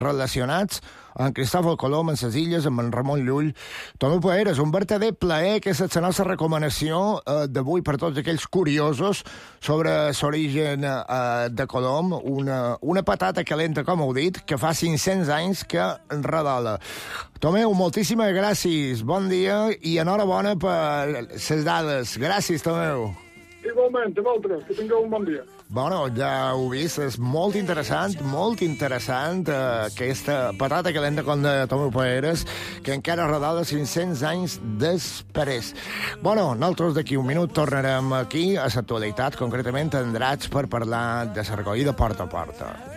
relacionats amb Cristòfol Colom, amb les illes, amb en Ramon Llull. Tomeu Paeres, un verdader plaer, que és la nostra recomanació d'avui per tots aquells curiosos sobre l'origen de Colom, una patata calenta, com heu dit, que fa 500 anys que redola. Tomeu, moltíssimes gràcies, bon dia i enhorabona per les dades. Gràcies, Tomeu. Igualment, a vosaltres, que tingueu un bon dia. Bueno, ja ho he vist, és molt interessant aquesta patata calenta com de Tomeu Paeres, que encara redola 500 anys després. Bueno, nosaltres d'aquí un minut tornarem aquí a l'actualitat, concretament a Andratx, per parlar de la recollida porta a porta.